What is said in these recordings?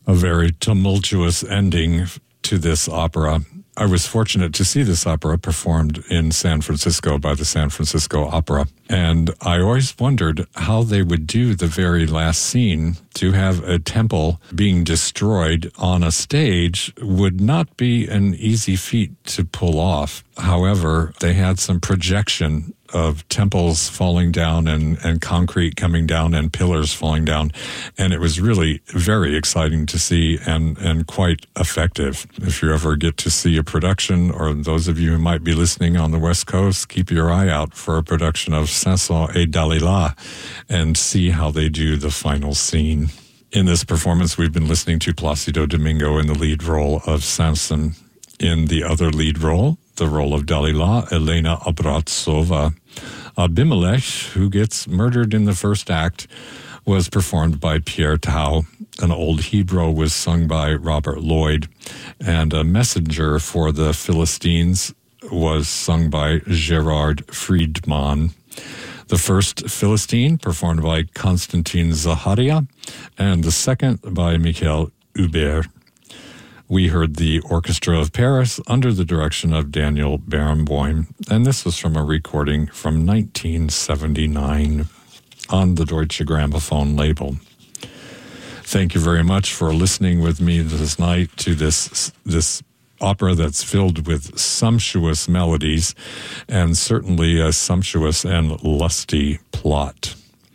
A very tumultuous ending to this opera. I was fortunate to see this opera performed in San Francisco by the San Francisco Opera. And I always wondered how they would do the very last scene. To have a temple being destroyed on a stage would not be an easy feat to pull off. However, they had some projection of temples falling down and concrete coming down and pillars falling down. And it was really very exciting to see and quite effective. If you ever get to see a production, or those of you who might be listening on the West Coast, keep your eye out for a production of Samson et Dalila and see how they do the final scene. In this performance, we've been listening to Placido Domingo in the lead role of Samson. In the other lead role, the role of Dalila, Elena Obraztsova. Abimelech, who gets murdered in the first act, was performed by Pierre Tau. An Old Hebrew was sung by Robert Lloyd. And a messenger for the Philistines was sung by Gerard Friedman. The first Philistine performed by Konstantin Zaharia, and the second by Michael Hubert. We heard the Orchestra of Paris under the direction of Daniel Barenboim, and this was from a recording from 1979 on the Deutsche Grammophon label. Thank you very much for listening with me this night to this opera that's filled with sumptuous melodies and certainly a sumptuous and lusty plot.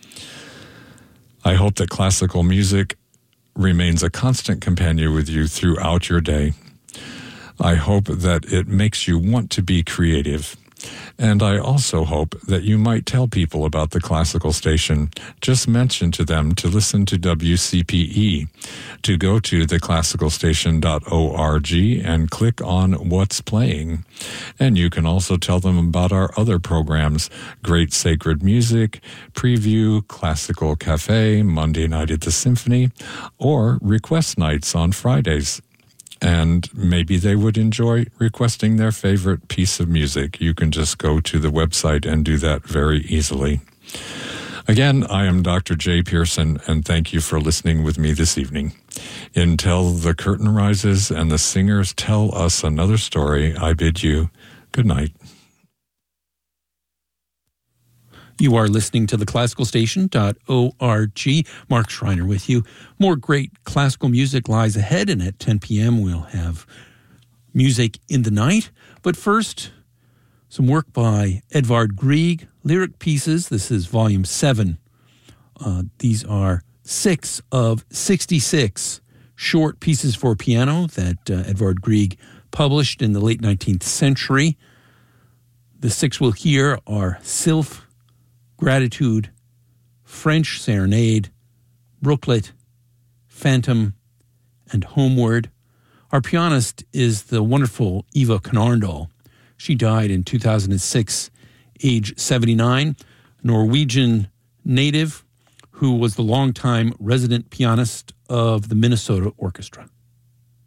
I hope that classical music remains a constant companion with you throughout your day. I hope that it makes you want to be creative. And I also hope that you might tell people about the classical station. Just mention to them to listen to WCPE, to go to theclassicalstation.org and click on what's playing. And you can also tell them about our other programs, Great Sacred Music, Preview, Classical Cafe, Monday Night at the Symphony, or Request Nights on Fridays. And maybe they would enjoy requesting their favorite piece of music. You can just go to the website and do that very easily. Again, I am Dr. Jay Pearson, and thank you for listening with me this evening. Until the curtain rises and the singers tell us another story, I bid you good night. You are listening to theclassicalstation.org. Mark Schreiner with you. More great classical music lies ahead, and at 10 p.m. we'll have Music in the Night. But first, some work by Edvard Grieg, lyric pieces. This is volume 7. These are 6 of 66 short pieces for piano that Edvard Grieg published in the late 19th century. The 6 we'll hear are Sylph, Gratitude, French Serenade, Brooklet, Phantom, and Homeward. Our pianist is the wonderful Eva Knarndal. She died in 2006, age 79, Norwegian native who was the longtime resident pianist of the Minnesota Orchestra.